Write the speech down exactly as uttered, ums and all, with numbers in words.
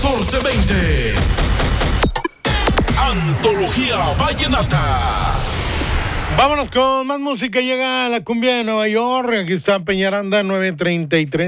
catorce veinte. Antología Vallenata. Vámonos con más música. Llega la cumbia de Nueva York. Aquí está Peñaranda nueve treinta y tres.